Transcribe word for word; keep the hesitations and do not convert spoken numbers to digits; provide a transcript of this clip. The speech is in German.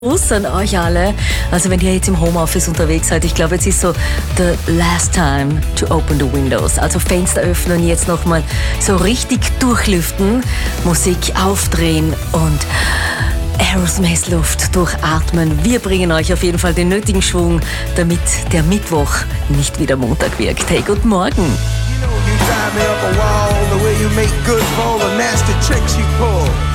Gruß an euch alle. Also wenn ihr jetzt im Homeoffice unterwegs seid, ich glaube, jetzt ist so the last time to open the windows. Also Fenster öffnen, jetzt nochmal so richtig durchlüften, Musik aufdrehen und Aerosmith-Luft durchatmen. Wir bringen euch auf jeden Fall den nötigen Schwung, damit der Mittwoch nicht wieder Montag wirkt. Hey, guten Morgen. You know you drive me up a wall, the way you make good for all the nasty tricks you pull.